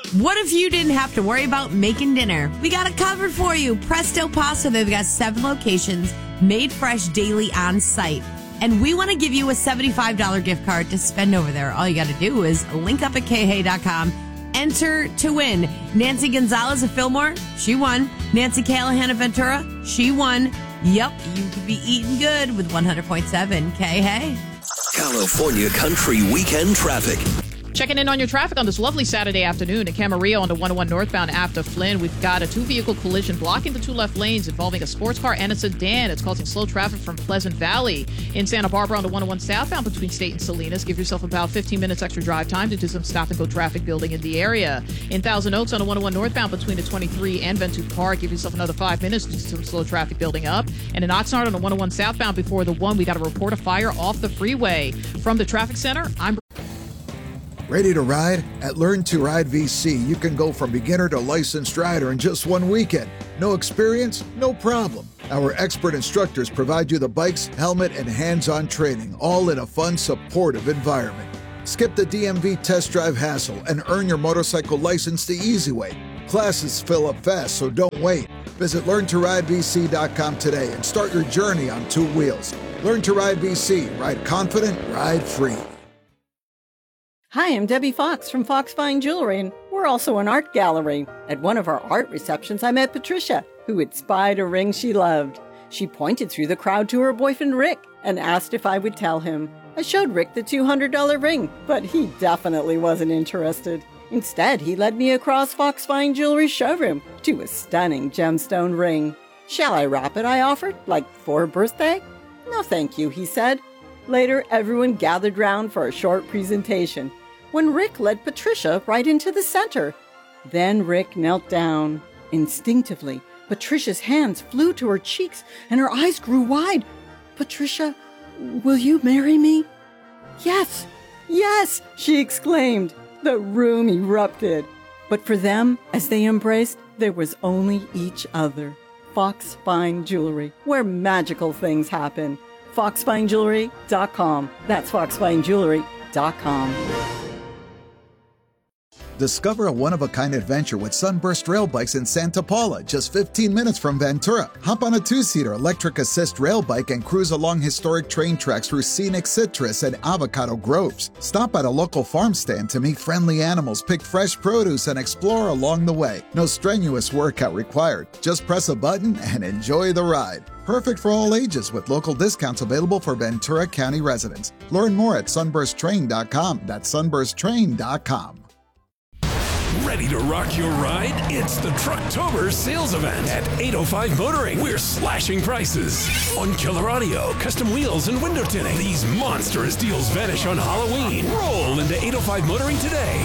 What if you didn't have to worry about making dinner? We got it covered for you. Presto Pasta, they've got 7 locations, made fresh daily on site. And we want to give you a $75 gift card to spend over there. All you got to do is link up at khay.com. Enter to win. Nancy Gonzalez of Fillmore, she won. Nancy Callahan of Ventura, she won. Yep, you could be eating good with 100.7 KHEY. California Country Weekend Traffic. Checking in on your traffic on this lovely Saturday afternoon in Camarillo on the 101 northbound after Flynn. We've got a 2-vehicle collision blocking the 2 left lanes involving a sports car and a sedan. It's causing slow traffic from Pleasant Valley. In Santa Barbara on the 101 southbound between State and Salinas. Give yourself about 15 minutes extra drive time to do some stop-and-go traffic building in the area. In Thousand Oaks on the 101 northbound between the 23 and Ventura Park. Give yourself another 5 minutes to do some slow traffic building up. And in Oxnard on the 101 southbound before the 1, we got a report of fire off the freeway. From the traffic center, I'm... Ready to ride? At Learn to Ride VC, you can go from beginner to licensed rider in just one weekend. No experience? No problem. Our expert instructors provide you the bikes, helmet, and hands-on training, all in a fun, supportive environment. Skip the DMV test drive hassle and earn your motorcycle license the easy way. Classes fill up fast, so don't wait. Visit LearnToRideVC.com today and start your journey on 2 wheels. Learn to Ride VC. Ride confident, ride free. Hi, I'm Debbie Fox from Fox Fine Jewelry, and we're also an art gallery. At one of our art receptions, I met Patricia, who had spied a ring she loved. She pointed through the crowd to her boyfriend, Rick, and asked if I would tell him. I showed Rick the $200 ring, but he definitely wasn't interested. Instead, he led me across Fox Fine Jewelry's showroom to a stunning gemstone ring. Shall I wrap it, I offered, like for a birthday? No, thank you, he said. Later, everyone gathered round for a short presentation, when Rick led Patricia right into the center. Then Rick knelt down. Instinctively, Patricia's hands flew to her cheeks and her eyes grew wide. Patricia, will you marry me? Yes, yes, she exclaimed. The room erupted. But for them, as they embraced, there was only each other. Fox Fine Jewelry, where magical things happen. FoxFineJewelry.com. That's FoxFineJewelry.com. Discover a one-of-a-kind adventure with Sunburst Rail Bikes in Santa Paula, just 15 minutes from Ventura. Hop on a 2-seater electric assist rail bike and cruise along historic train tracks through scenic citrus and avocado groves. Stop at a local farm stand to meet friendly animals, pick fresh produce, and explore along the way. No strenuous workout required. Just press a button and enjoy the ride. Perfect for all ages with local discounts available for Ventura County residents. Learn more at sunbursttrain.com. That's sunbursttrain.com. Ready to rock your ride? It's the Trucktober sales event at 805 Motoring. We're slashing prices on killer audio, custom wheels, and window tinting. These monstrous deals vanish on Halloween. Roll into 805 Motoring today.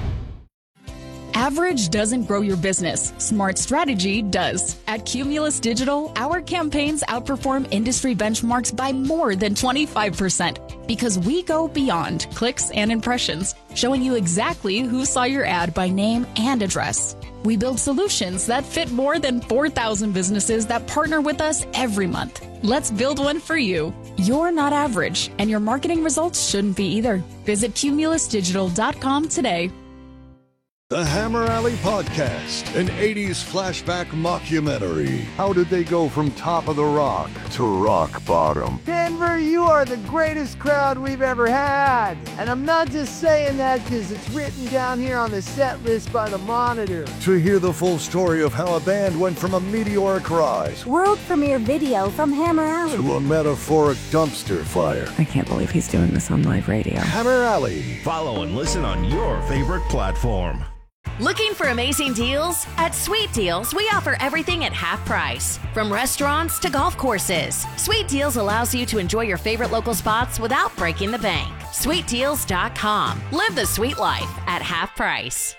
Average doesn't grow your business. Smart strategy does. At Cumulus Digital, our campaigns outperform industry benchmarks by more than 25% because we go beyond clicks and impressions, showing you exactly who saw your ad by name and address. We build solutions that fit more than 4,000 businesses that partner with us every month. Let's build one for you. You're not average, and your marketing results shouldn't be either. Visit cumulusdigital.com today. The Hammer Alley Podcast, an 80s flashback mockumentary. How did they go from top of the rock to rock bottom? Denver, you are the greatest crowd we've ever had. And I'm not just saying that because it's written down here on the set list by the Monitor. To hear the full story of how a band went from a meteoric rise, world premiere video from Hammer Alley, to a metaphoric dumpster fire. I can't believe he's doing this on live radio. Hammer Alley. Follow and listen on your favorite platform. Looking for amazing deals? At Sweet Deals, we offer everything at half price. From restaurants to golf courses, Sweet Deals allows you to enjoy your favorite local spots without breaking the bank. SweetDeals.com. Live the sweet life at half price.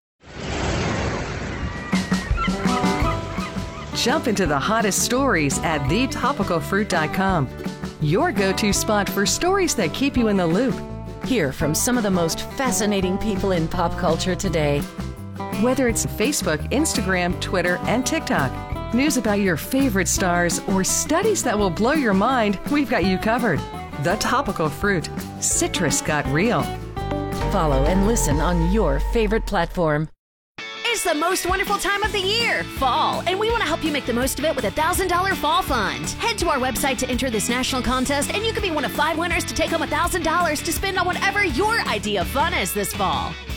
Jump into the hottest stories at thetopicalfruit.com. Your go-to spot for stories that keep you in the loop. Hear from some of the most fascinating people in pop culture today. Whether it's Facebook, Instagram, Twitter, and TikTok, news about your favorite stars, or studies that will blow your mind, we've got you covered. The Topical Fruit. Citrus got real. Follow and listen on your favorite platform. is the most wonderful time of the year, fall, and we want to help you make the most of it with a $1,000 fall fund. Head to our website to enter this national contest, and you could be one of 5 winners to take home $1,000 to spend on whatever your idea of fun is this fall.